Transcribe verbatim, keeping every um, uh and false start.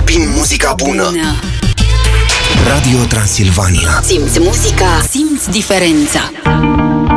Alpin muzica bună. Radio Transilvania. Simți muzica, simți diferența.